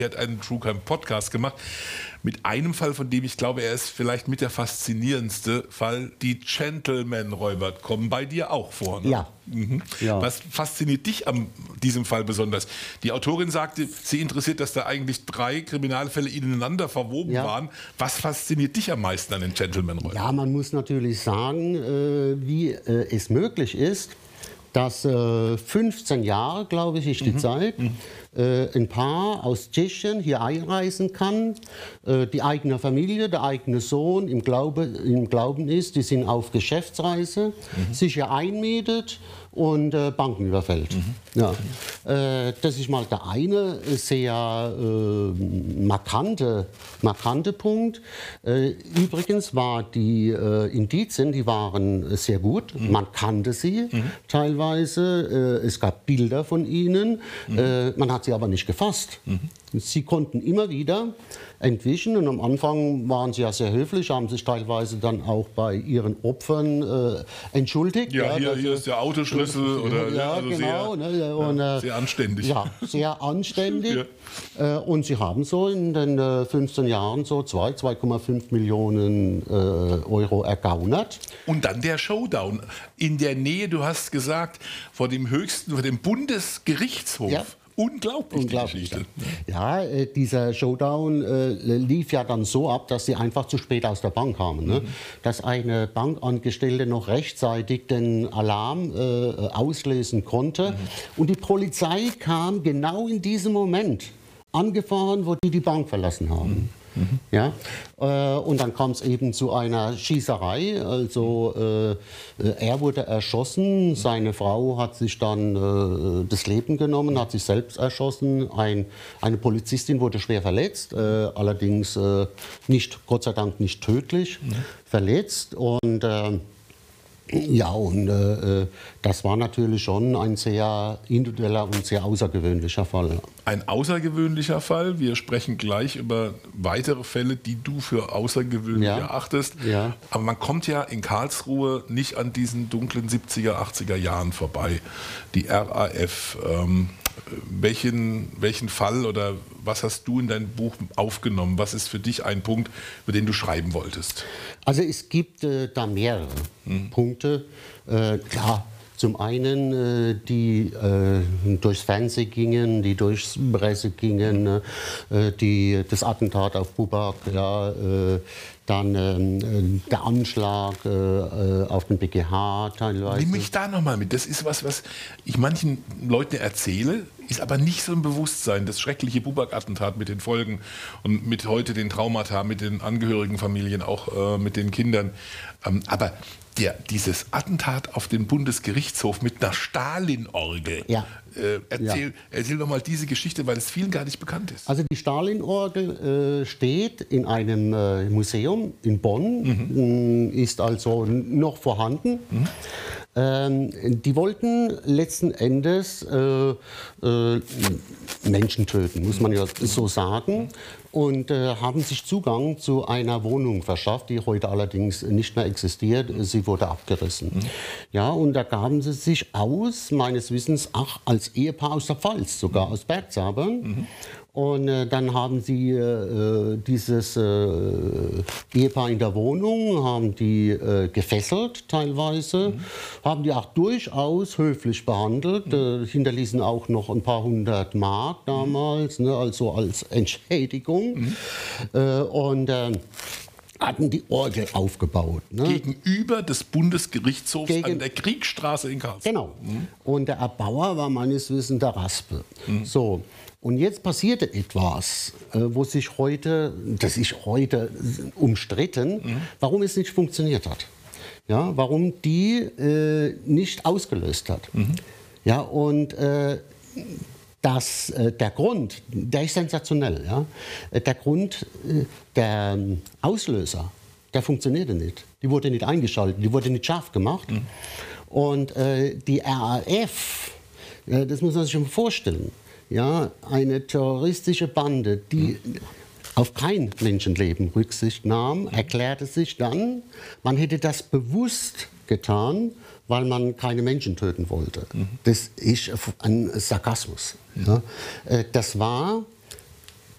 Er hat einen True Crime Podcast gemacht mit einem Fall, von dem ich glaube, er ist vielleicht mit der faszinierendste Fall. Die Gentleman-Räuber kommen bei dir auch vor. Ne? Ja. Mhm. Ja. Was fasziniert dich an diesem Fall besonders? Die Autorin sagte, sie interessiert, dass da eigentlich 3 Kriminalfälle ineinander verwoben waren. Was fasziniert dich am meisten an den Gentleman-Räubern? Ja, man muss natürlich sagen, wie es möglich ist, dass 15 Jahre, glaube ich, ist die Zeit, ein Paar aus Tschechien hier einreisen kann, die eigene Familie, der eigene Sohn im Glauben ist, die sind auf Geschäftsreise, sich hier einmietet und Banken überfällt. Ja. Das ist mal der eine sehr markante Punkt. Übrigens war die Indizien, die waren sehr gut. Man kannte sie teilweise. Es gab Bilder von ihnen. Man hat sie aber nicht gefasst. Sie konnten immer wieder entwischen und am Anfang waren sie ja sehr höflich, haben sich teilweise dann auch bei ihren Opfern entschuldigt. Ja, hier ist der Autoschlüssel oder ja, also genau, sehr anständig. Ja, sehr anständig. Und sie haben so in den 15 Jahren so 2,5 Millionen Euro ergaunert. Und dann der Showdown in der Nähe, du hast gesagt, vor dem Bundesgerichtshof. Ja. Unglaublich, die Geschichte. Ja, dieser Showdown lief ja dann so ab, dass sie einfach zu spät aus der Bank kamen. Ne? Dass eine Bankangestellte noch rechtzeitig den Alarm auslösen konnte. Und die Polizei kam genau in diesem Moment angefahren, wo die Bank verlassen haben. Ja? Und dann kam es eben zu einer Schießerei. Also er wurde erschossen, seine Frau hat sich dann das Leben genommen, hat sich selbst erschossen. Eine Polizistin wurde schwer verletzt, allerdings Gott sei Dank nicht tödlich verletzt. Und das war natürlich schon ein sehr individueller und sehr außergewöhnlicher Fall. Ein außergewöhnlicher Fall. Wir sprechen gleich über weitere Fälle, die du für außergewöhnlich erachtest. Ja. Aber man kommt ja in Karlsruhe nicht an diesen dunklen 70er, 80er Jahren vorbei. Die RAF. Welchen Fall oder was hast du in dein Buch aufgenommen? Was ist für dich ein Punkt, über den du schreiben wolltest? Also es gibt da mehrere Punkte. Klar, zum einen die durchs Fernsehen gingen, die durchs Presse gingen, das Attentat auf Buback, dann der Anschlag auf den BGH teilweise. Nimm mich da nochmal mit. Das ist was ich manchen Leuten erzähle, ist aber nicht so im Bewusstsein. Das schreckliche Buback-Attentat mit den Folgen und mit heute den Traumata, mit den Angehörigen Familien, auch mit den Kindern. Aber dieses Attentat auf den Bundesgerichtshof mit einer Stalin-Orgel. Ja. Erzähl doch mal diese Geschichte, weil es vielen gar nicht bekannt ist. Also die Stalin-Orgel steht in einem Museum in Bonn, ist also noch vorhanden. Die wollten letzten Endes Menschen töten, muss man ja so sagen. Und haben sich Zugang zu einer Wohnung verschafft, die heute allerdings nicht mehr existiert. Sie wurde abgerissen. Ja, und da gaben sie sich aus, meines Wissens, als Ehepaar aus der Pfalz, sogar aus Bergzabern. Und dann haben sie dieses Ehepaar in der Wohnung, haben die gefesselt teilweise, haben die auch durchaus höflich behandelt, hinterließen auch noch ein paar 100 Mark damals, ne, also als Entschädigung. Und hatten die Orgel aufgebaut. Ne? Gegenüber des Bundesgerichtshofs an der Kriegstraße in Karlsruhe. Genau. Und der Erbauer war meines Wissens der Raspe. So. Und jetzt passierte etwas, das ist heute umstritten, warum es nicht funktioniert hat. Ja, warum die nicht ausgelöst hat. Ja, und der Grund, der ist sensationell. Ja? Der Grund, der Auslöser, der funktionierte nicht. Die wurde nicht eingeschaltet, die wurde nicht scharf gemacht. Und die RAF, das muss man sich schon vorstellen, ja, eine terroristische Bande, die auf kein Menschenleben Rücksicht nahm, erklärte sich dann, man hätte das bewusst getan, weil man keine Menschen töten wollte. Das ist ein Sarkasmus. Ja. Das war